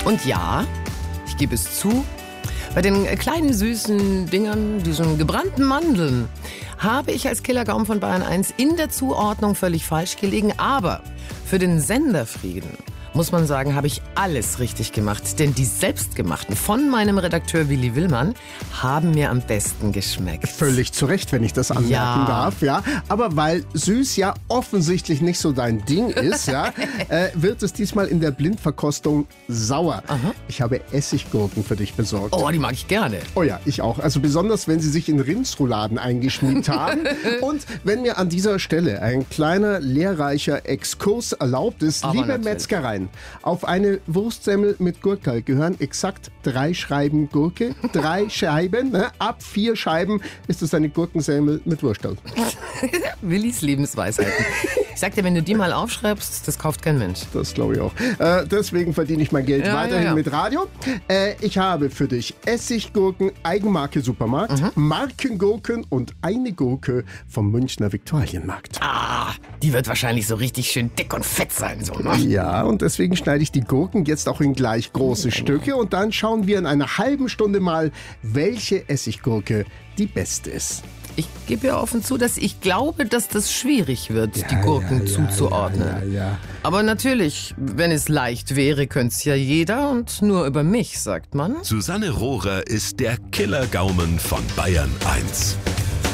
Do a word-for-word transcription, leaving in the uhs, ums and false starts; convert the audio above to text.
Und ja, ich gebe es zu, bei den kleinen süßen Dingern, diesen gebrannten Mandeln, habe ich als Killergaumen von Bayern eins in der Zuordnung völlig falsch gelegen. Aber für den Senderfrieden muss man sagen, habe ich alles richtig gemacht. Denn die selbstgemachten von meinem Redakteur Willi Willmann haben mir am besten geschmeckt. Völlig zu Recht, wenn ich das anmerken Ja. darf. Ja. Aber weil süß ja offensichtlich nicht so dein Ding ist, ja, äh, wird es diesmal in der Blindverkostung sauer. Aha. Ich habe Essiggurken für dich besorgt. Oh, die mag ich gerne. Oh ja, ich auch. Also besonders, wenn sie sich in Rindsrouladen eingeschmiegt haben. Und wenn mir an dieser Stelle ein kleiner, lehrreicher Exkurs erlaubt ist, Aber liebe natürlich. Metzgereien, auf eine Wurstsemmel mit Gurkel gehören exakt drei Scheiben Gurke. Drei Scheiben, ne? Ab vier Scheiben ist es eine Gurkensemmel mit Wurstel. Willis Lebensweisheiten. Ich sag dir, wenn du die mal aufschreibst, das kauft kein Mensch. Das glaube ich auch. Äh, deswegen verdiene ich mein Geld Ja, weiterhin ja, ja. mit Radio. Äh, ich habe für dich Essiggurken, Eigenmarke Supermarkt, Mhm. Markengurken und eine Gurke vom Münchner Viktualienmarkt. Ah, die wird wahrscheinlich so richtig schön dick und fett sein. So, ne? Ja, und deswegen schneide ich die Gurken jetzt auch in gleich große Stücke und dann schauen wir in einer halben Stunde mal, welche Essiggurke die beste ist. Ich gebe ja offen zu, dass ich glaube, dass das schwierig wird, die Ja, Gurken ja, ja, zuzuordnen. ja, ja, ja. Aber natürlich, wenn es leicht wäre, könnte es ja jeder und nur über mich, sagt man. Susanne Rohrer ist der Killergaumen von Bayern eins.